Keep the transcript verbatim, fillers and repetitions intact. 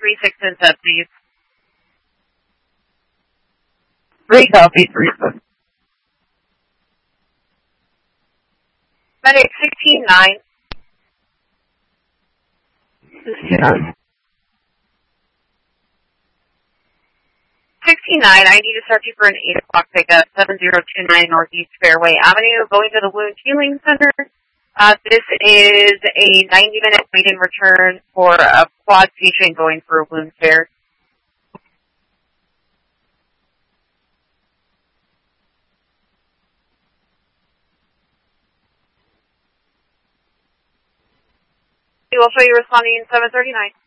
three, six, and seven, please. Three copy, three six. Medic sixteen nine. Yeah. sixteen nine, I need to start you for an eight o'clock pickup, seven zero two nine Northeast Fairway Avenue, going to the Wound Healing Center. Uh, this is a ninety minute wait and return for a quad patient going for a wound care. We will show you responding in seven thirty-nine.